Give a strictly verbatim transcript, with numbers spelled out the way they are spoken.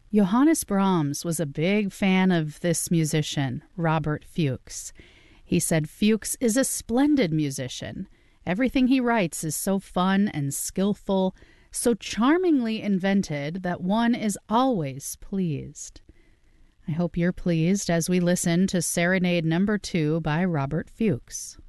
Johannes Brahms was a big fan of this musician, Robert Fuchs. He said Fuchs is a splendid musician. Everything he writes is so fun and skillful, so charmingly invented that one is always pleased. I hope you're pleased as we listen to Serenade Number Two by Robert Fuchs.